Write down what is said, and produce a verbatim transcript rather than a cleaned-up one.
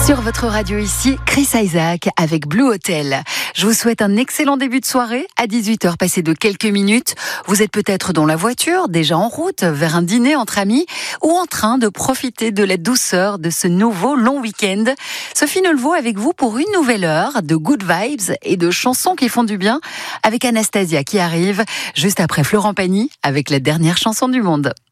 Sur votre radio ici, Chris Isaak avec Blue Hotel. Je vous souhaite un excellent début de soirée. À dix-huit heures passées de quelques minutes, vous êtes peut-être dans la voiture, déjà en route vers un dîner entre amis ou en train de profiter de la douceur de ce nouveau long week-end. Sophie Nelvaux avec vous pour une nouvelle heure de good vibes et de chansons qui font du bien avec Anastasia qui arrive juste après Florent Pagny avec la dernière chanson du monde.